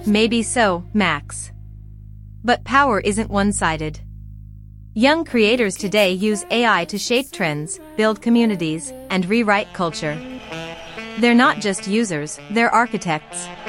Maybe so, Max. But power isn't one-sided. Young creators today use AI to shape trends, build communities, and rewrite culture. They're not just users, they're architects.